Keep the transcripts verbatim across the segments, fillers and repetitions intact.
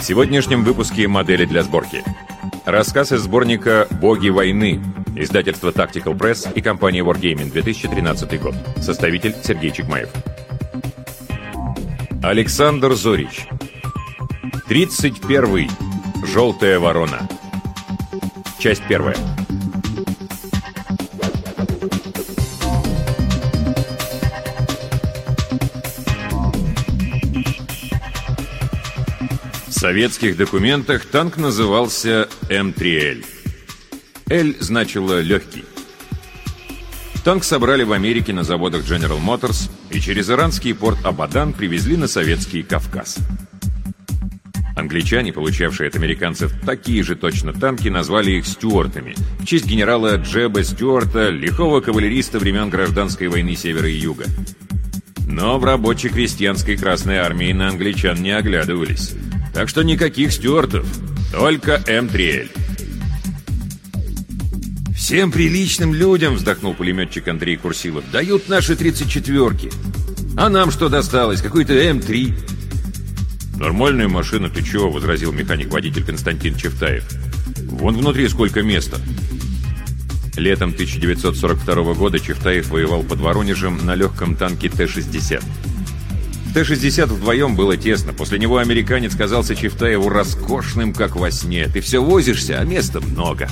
сегодняшнем выпуске модели для сборки. Рассказ из сборника «Боги войны», издательство Tactical Press и компания Wargaming, две тысячи тринадцатый год. Составитель Сергей Чекмаев. Александр Зорич. тридцать первый. Желтая ворона. Часть первая. В советских документах танк назывался эм три эль. «Л» значило «легкий». Танк собрали в Америке на заводах General Motors и через иранский порт Абадан привезли на советский Кавказ. Англичане, получавшие от американцев такие же точно танки, назвали их «Стюартами» в честь генерала Джеба Стюарта, лихого кавалериста времен Гражданской войны Севера и Юга. Но в рабоче-крестьянской Красной армии на англичан не оглядывались. Так что никаких Стюартов, только эм три эль. «Всем приличным людям, — вздохнул пулеметчик Андрей Курсилов, — дают наши тридцать четвёрки. А нам что досталось? Какой-то эм три. «Нормальная машина, ты чего?» — возразил механик-водитель Константин Чевтаев. «Вон внутри сколько места». Летом тысяча девятьсот сорок второго года Чевтаев воевал под Воронежем на легком танке Т шестьдесят. В Т шестьдесят вдвоем было тесно. После него американец казался Чевтаеву роскошным, как во сне. Ты все возишься, а места много.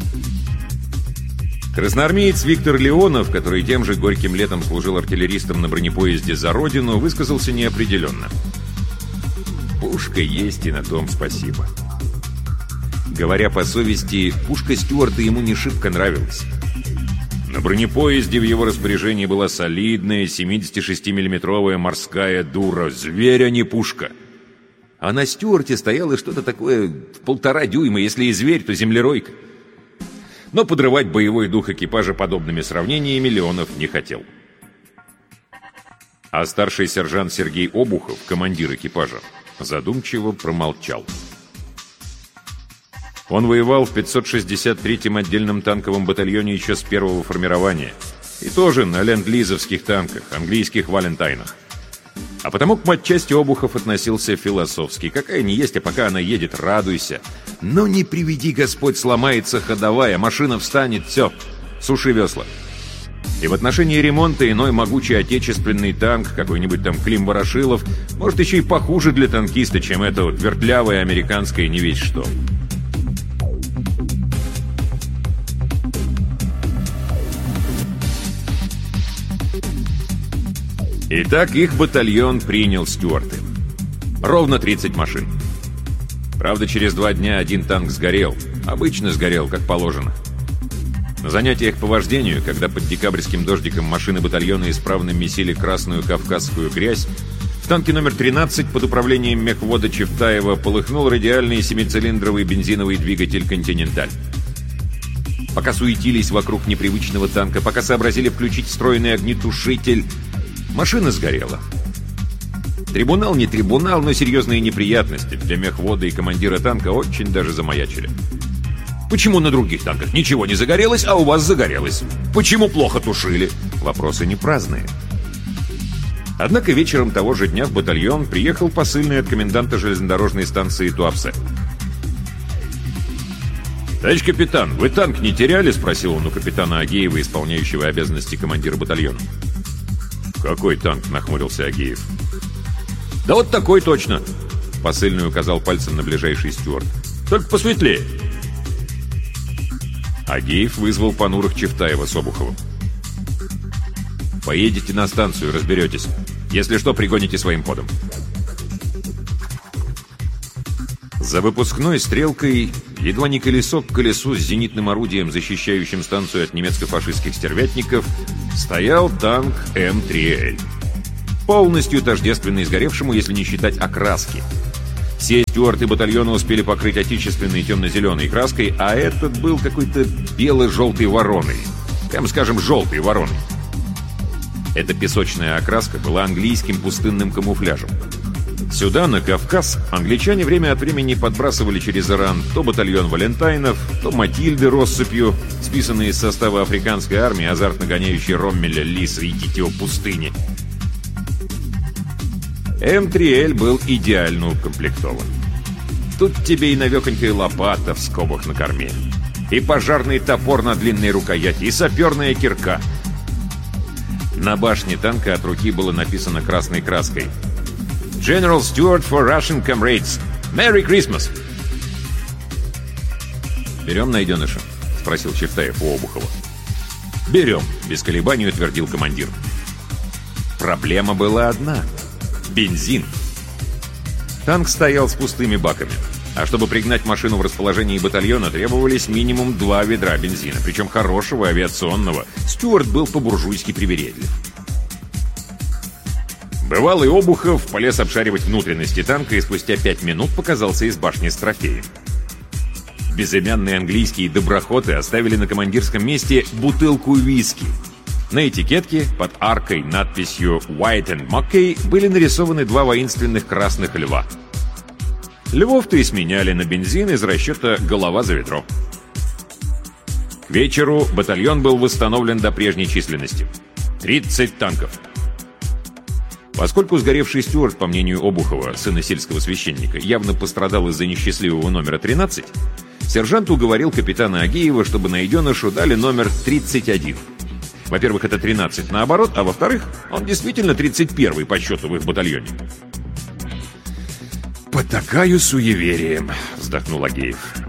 Красноармеец Виктор Леонов, который тем же горьким летом служил артиллеристом на бронепоезде «За Родину», высказался неопределенно. Пушка есть, и на том спасибо. Говоря по совести, пушка Стюарта ему не шибко нравилась. На бронепоезде в его распоряжении была солидная семидесятишестимиллиметровая морская дура. Зверь, а не пушка. А на Стюарте стояло что-то такое в полтора дюйма. Если и зверь, то землеройка. Но подрывать боевой дух экипажа подобными сравнениями Леонов не хотел. А старший сержант Сергей Обухов, командир экипажа, задумчиво промолчал. Он воевал в пятьсот шестьдесят третьем отдельном танковом батальоне еще с первого формирования. И тоже на ленд-лизовских танках, английских «Валентайнах». А потому к матчасти Обухов относился философски. Какая ни есть, а пока она едет, радуйся. Но не приведи Господь, сломается ходовая, машина встанет, все, суши весла. И в отношении ремонта иной могучий отечественный танк, какой-нибудь там Клим Ворошилов, может еще и похуже для танкиста, чем это вот вертлявое американское не весь что. Итак, их батальон принял Стюарты. Ровно тридцать машин. Правда, через два дня один танк сгорел. Обычно сгорел, как положено. На занятиях по вождению, когда под декабрьским дождиком машины батальона исправно месили красную кавказскую грязь, в танке номер тринадцать под управлением мехвода Чевтаева полыхнул радиальный семицилиндровый бензиновый двигатель «Континенталь». Пока суетились вокруг непривычного танка, пока сообразили включить встроенный огнетушитель, машина сгорела. Трибунал не трибунал, но серьезные неприятности для мехвода и командира танка очень даже замаячили. Почему на других танках ничего не загорелось, а у вас загорелось? Почему плохо тушили? Вопросы не праздные. Однако вечером того же дня в батальон приехал посыльный от коменданта железнодорожной станции Туапсе. «Товарищ капитан, вы танк не теряли?» — спросил он у капитана Агеева, исполняющего обязанности командира батальона. «Какой танк?» — нахмурился Агеев. «Да вот такой точно!» — посыльный указал пальцем на ближайший Стюарт. «Только посветлее!» Агеев вызвал понурых Чевтаева с Обуховым. «Поедете на станцию, разберетесь. Если что, пригоните своим ходом». За выпускной стрелкой, едва не колесо к колесу с зенитным орудием, защищающим станцию от немецко-фашистских стервятников, стоял танк эм три эль. Полностью тождественный сгоревшему, если не считать окраски. Все стюарты батальона успели покрыть отечественной темно-зеленой краской, а этот был какой-то бело-желтой вороной. Прямо скажем, желтой вороной. Эта песочная окраска была английским пустынным камуфляжем. Сюда, на Кавказ, англичане время от времени подбрасывали через Иран то батальон Валентайнов, то Матильды россыпью, списанные из состава африканской армии, азартно гоняющей Роммеля, Лиса и Титио пустыни. эм три эль был идеально укомплектован. Тут тебе и навехонькая лопата в скобах на корме, и пожарный топор на длинной рукояти, и саперная кирка. На башне танка от руки было написано красной краской: «General Stewart for Russian Comrades. Merry Christmas!» «Берем найденыша?» — спросил Чифтаев у Обухова. «Берем», — без колебаний утвердил командир. Проблема была одна — бензин. Танк стоял с пустыми баками, а чтобы пригнать машину в расположении батальона, требовались минимум два ведра бензина, причем хорошего, авиационного. Стюарт был по-буржуйски привередлив. Бывалый Обухов полез обшаривать внутренности танка и спустя пять минут показался из башни с трофеем. Безымянные английские доброхоты оставили на командирском месте бутылку виски. На этикетке под аркой надписью «White and Mackay» были нарисованы два воинственных красных льва. Львов-то и сменяли на бензин из расчета «голова за ведро». К вечеру батальон был восстановлен до прежней численности — тридцать танков. Поскольку сгоревший Стюарт, по мнению Обухова, сына сельского священника, явно пострадал из-за несчастливого номера тринадцать, сержант уговорил капитана Агеева, чтобы найденышу дали номер тридцать один. Во-первых, это тринадцать наоборот, а во-вторых, он действительно тридцать первый по счету в их батальоне. «Потакаю суеверием», — вздохнул Агеев.